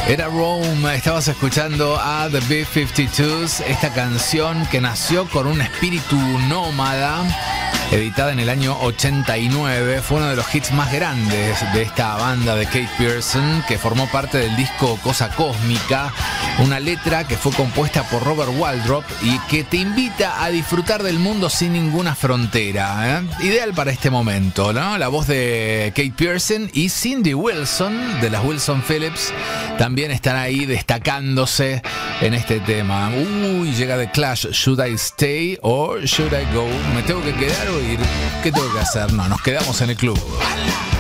Era Rome, estabas escuchando a The B-52s, esta canción que nació con un espíritu nómada, editada en el año 89, fue uno de los hits más grandes de esta banda de Keith Pearson, que formó parte del disco Cosa Cósmica, una letra que fue compuesta por Robert Waldrop y que te invita a disfrutar del mundo sin ninguna frontera, ¿eh? Ideal para este momento, ¿no? La voz de Keith Pearson y Cindy Wilson, de las Wilson Phillips, también están ahí destacándose en este tema. Llega The Clash, Should I Stay or Should I Go? ¿Me tengo que quedar o ir? ¿Qué tengo que hacer? No, nos quedamos en el club.